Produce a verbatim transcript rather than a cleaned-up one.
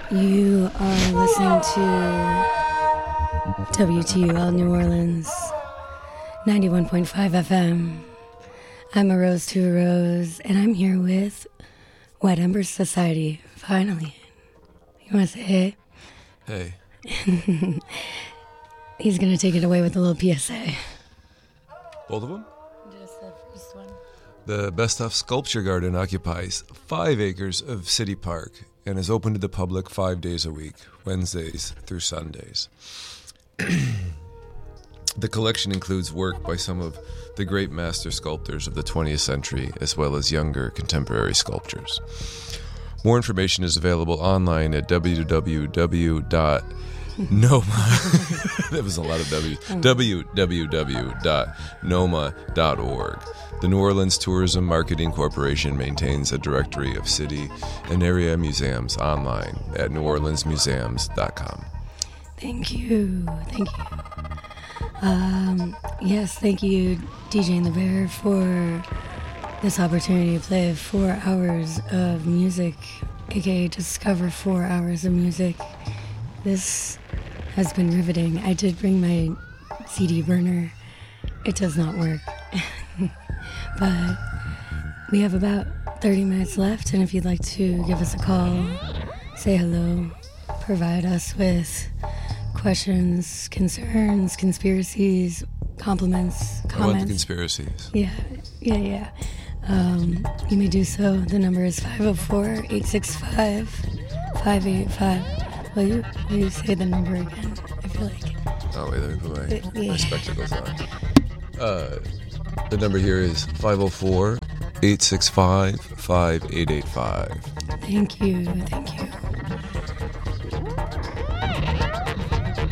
You are listening to W T U L New Orleans, ninety-one point five F M. I'm a rose to a rose, and I'm here with White Ember Society, finally. You want to say hey? Hey. He's going to take it away with a little P S A. Both of them? Just the first one. The Best Of Sculpture Garden occupies five acres of City Park and is open to the public five days a week, Wednesdays through Sundays. The collection includes work by some of the great master sculptors of the twentieth century, as well as younger contemporary sculptures. More information is available online at w w w dot noma that was a lot of W. w w w dot noma dot org. The New Orleans Tourism Marketing Corporation maintains a directory of city and area museums online at new orleans museums dot com. Thank you. Thank you. Um, yes, thank you, D J and the Bear, for this opportunity to play four hours of music, aka discover four hours of music. This has been riveting. I did bring my C D burner. It does not work. But we have about thirty minutes left, and if you'd like to give us a call, say hello, provide us with questions, concerns, conspiracies, compliments, comments. I want the conspiracies. Yeah, yeah, yeah. Um, you may do so. The number is five oh four, eight six five, five eight five. Will you, will you say the number again? I feel like... Oh, wait, let me put my, Yeah. my spectacles on. Uh, the number here is five oh four, eight six five, five eight eight five. Thank you, thank you.